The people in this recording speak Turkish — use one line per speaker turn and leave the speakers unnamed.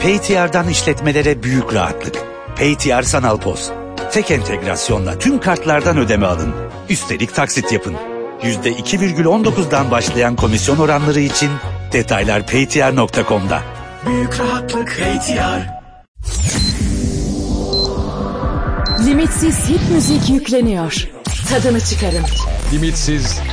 PayTR'dan işletmelere büyük rahatlık. PayTR Sanal POS. Tek entegrasyonla tüm kartlardan ödeme alın. Üstelik taksit yapın. %2,19'dan başlayan komisyon oranları için detaylar paytr.com'da.
Büyük rahatlık PayTR.
Limitsiz hit müzik yükleniyor. Tadını çıkarın.
Limitsiz